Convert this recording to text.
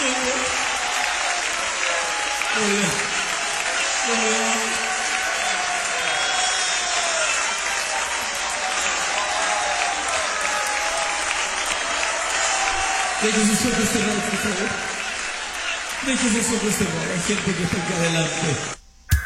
Déjese sobre este lado, por favor. Déjese sobre este lado, hay gente que está aquí adelante.